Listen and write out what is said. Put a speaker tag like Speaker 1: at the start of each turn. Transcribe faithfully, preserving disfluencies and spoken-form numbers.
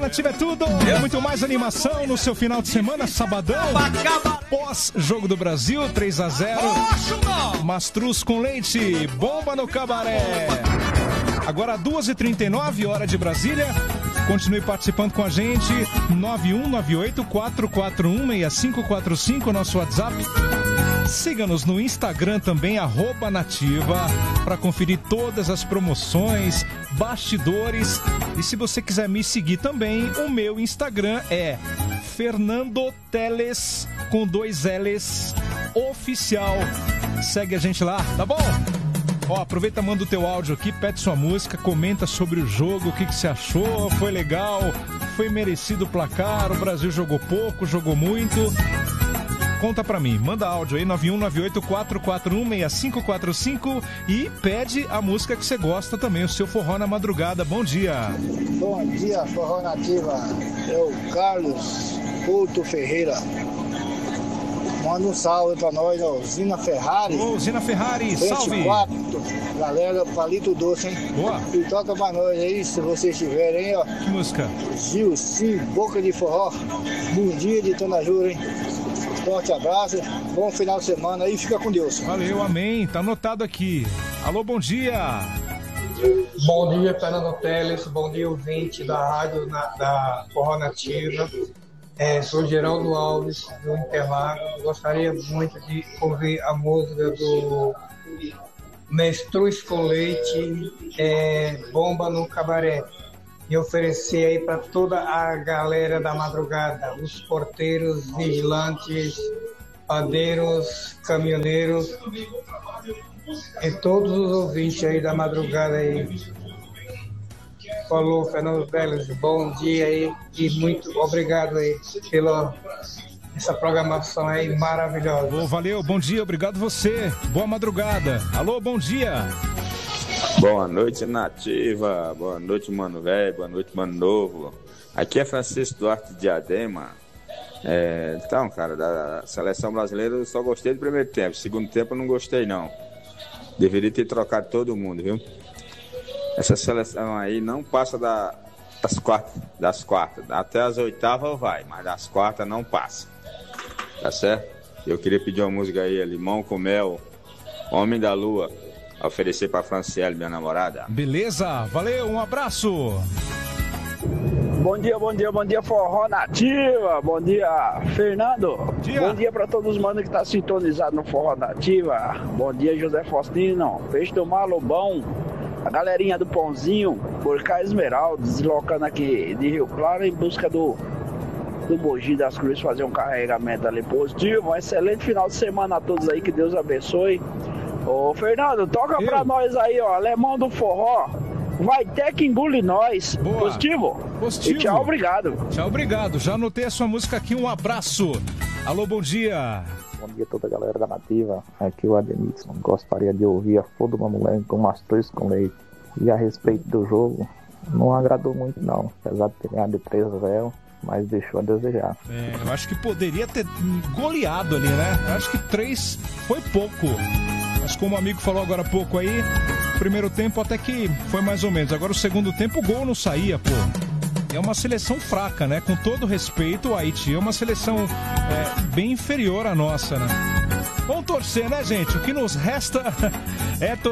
Speaker 1: Nativa é tudo. É muito mais animação no seu final de semana, sabadão. Pós-Jogo do Brasil, três a zero. Mastruz com leite, bomba no cabaré. Agora duas e trinta e nove, hora de Brasília. Continue participando com a gente. nove um nove oito quatro quatro um seis cinco quatro cinco, nosso WhatsApp. Siga-nos no Instagram também, arroba Nativa, para conferir todas as promoções, bastidores. E se você quiser me seguir também, o meu Instagram é Fernando Teles, com dois L's, oficial. Segue a gente lá, tá bom? Ó, aproveita, manda o teu áudio aqui, pede sua música, comenta sobre o jogo, o que, que você achou, foi legal, foi merecido o placar, o Brasil jogou pouco, jogou muito. Conta pra mim, manda áudio aí, nove um nove oito quatro quatro um seis cinco quatro cinco e pede a música que você gosta também, o seu Forró na Madrugada. Bom dia.
Speaker 2: Bom dia, Forró Nativa. É o Carlos Couto Ferreira. Manda um salve pra nós, ó, Zina Ferrari.
Speaker 1: Ô, Zina Ferrari, salve.
Speaker 2: vinte e quatro, galera, palito doce, hein?
Speaker 1: Boa.
Speaker 2: E toca pra nós aí, se vocês tiverem, hein, ó.
Speaker 1: Que música?
Speaker 2: Gil, sim, Boca de Forró. Bom dia de Tonajura, hein? Forte abraço, bom final de semana aí, fica com Deus.
Speaker 1: Valeu, amém, tá anotado aqui. Alô, bom dia.
Speaker 3: Bom dia, Fernando Teles, bom dia, ouvinte da rádio na, da Forró Nativa. É, sou Geraldo Alves, do Interlagos. Gostaria muito de ouvir a música do Mastruz com Leite, é, Bomba no Cabaré. E oferecer aí para toda a galera da madrugada, os porteiros, vigilantes, padeiros, caminhoneiros e todos os ouvintes aí da madrugada aí. Falou, Fernando Teles, bom dia aí e muito obrigado aí pela essa programação aí maravilhosa.
Speaker 1: Oh, valeu, bom dia, obrigado você, boa madrugada. Alô, bom dia.
Speaker 4: Boa noite, Nativa. Boa noite, mano velho. Boa noite, mano novo. Aqui é Francisco Duarte de Diadema. É, então, cara, da seleção brasileira eu só gostei do primeiro tempo. Segundo tempo eu não gostei, não. Deveria ter trocado todo mundo, viu? Essa seleção aí não passa da, das quartas. Das quartas. Até as oitavas vai, mas das quartas não passa. Tá certo? Eu queria pedir uma música aí, Limão com Mel, Homem da Lua. Oferecer pra Franciele, minha namorada.
Speaker 1: Beleza, valeu, um abraço.
Speaker 5: Bom dia, bom dia, bom dia, Forró Nativa. Bom dia, Fernando.
Speaker 1: Bom dia,
Speaker 5: bom dia pra todos os manos que tá sintonizado no Forró Nativa. Bom dia, José Faustino, Peixe do Mar, Lobão, a galerinha do Pãozinho, Borcá Esmeralda, deslocando aqui de Rio Claro em busca do do Mogi das Cruzes, fazer um carregamento ali positivo. Um excelente final de semana a todos aí, que Deus abençoe. Ô, Fernando, toca Eu? pra nós aí, ó, Alemão do Forró. Vai ter que engolir nós.
Speaker 1: Boa.
Speaker 5: Positivo?
Speaker 1: Positivo.
Speaker 5: E tchau, obrigado.
Speaker 1: Tchau, obrigado. Já anotei a sua música aqui, um abraço. Alô, bom dia.
Speaker 6: Bom dia a toda a galera da Nativa. Aqui o Ademilson. Gostaria de ouvir a Flor do Mamulengo com Mastruz com Leite. E a respeito do jogo, não agradou muito não. Apesar de ter ganhado de três a zero, mas deixou a desejar.
Speaker 1: É, eu acho que poderia ter goleado ali, né? Eu acho que três foi pouco. Mas como o amigo falou agora há pouco aí, primeiro tempo até que foi mais ou menos. Agora o segundo tempo o gol não saía, pô. É uma seleção fraca, né? Com todo respeito, o Haiti é uma seleção é, bem inferior à nossa, né? Vamos torcer, né, gente? O que nos resta é torcer.